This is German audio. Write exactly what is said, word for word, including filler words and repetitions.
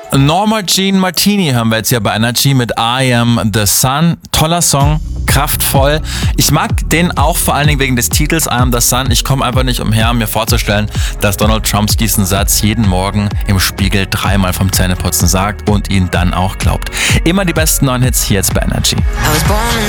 Norma Jean Martini hören wir jetzt hier bei Energy mit I Am The Sun. Toller Song, kraftvoll. Ich mag den auch vor allen Dingen wegen des Titels I Am The Sun. Ich komme einfach nicht umher, mir vorzustellen, dass Donald Trump diesen Satz jeden Morgen im Spiegel dreimal vom Zähneputzen sagt und ihn dann auch glaubt. Immer die besten neuen Hits hier jetzt bei Energy. I was born in